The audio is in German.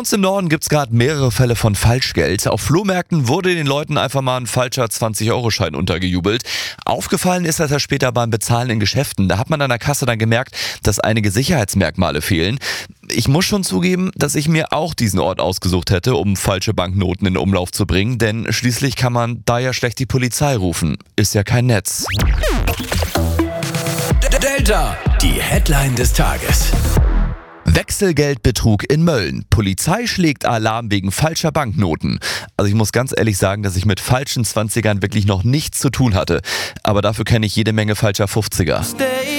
uns im Norden gibt's gerade mehrere Fälle von Falschgeld. Auf Flohmärkten wurde den Leuten einfach mal ein falscher 20-Euro-Schein untergejubelt. Aufgefallen ist das ja später beim Bezahlen in Geschäften. Da hat man an der Kasse dann gemerkt, dass einige Sicherheitsmerkmale fehlen. Ich muss schon zugeben, dass ich mir auch diesen Ort ausgesucht hätte, um falsche Banknoten in Umlauf zu bringen, denn schließlich kann man da ja schlecht die Polizei rufen. Ist ja kein Netz. Delta, die Headline des Tages. Wechselgeldbetrug in Mölln. Polizei schlägt Alarm wegen falscher Banknoten. Also ich muss ganz ehrlich sagen, dass ich mit falschen 20ern wirklich noch nichts zu tun hatte. Aber dafür kenne ich jede Menge falscher 50er.